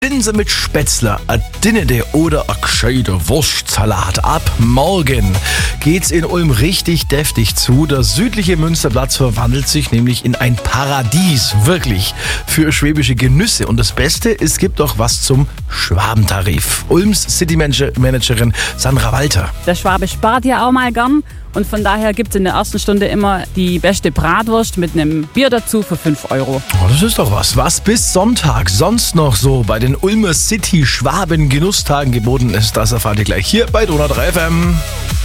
Linse mit Spätzle, a Dinnede oder a gescheiter Wurstsalat. Ab morgen geht's in Ulm richtig deftig zu. Das südliche Münsterplatz verwandelt sich nämlich in ein Paradies, wirklich, für schwäbische Genüsse. Und das Beste, es gibt auch was zum Schwabentarif. Ulms City-Managerin Sandra Walter. Der Schwabe spart ja auch mal gern. Und von daher gibt es in der ersten Stunde immer die beste Bratwurst mit einem Bier dazu für 5 Euro. Oh, das ist doch was. Was bis Sonntag sonst noch so bei den Ulmer City Schwaben Genusstagen geboten ist, das erfahrt ihr gleich hier bei Donau 3 FM.